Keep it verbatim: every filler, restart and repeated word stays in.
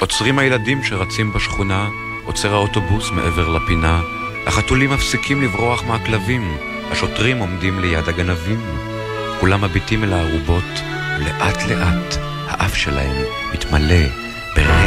עוצרים הילדים שרצים בשכונה, עוצר האוטובוס מעבר לפינה, החתולים מפסיקים לברוח מהכלבים, השוטרים עומדים ליד הגנבים, כולם מביטים אל הערובות, לאט לאט האף שלהם מתמלא ברגע.